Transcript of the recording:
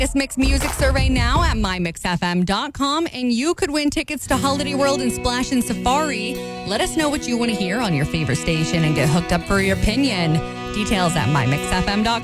This Mix Music Survey now at mymixfm.com, and you could win tickets to Holiday World and Splash and Safari. Let us know what you want to hear on your favorite station and get hooked up for your opinion. Details at mymixfm.com.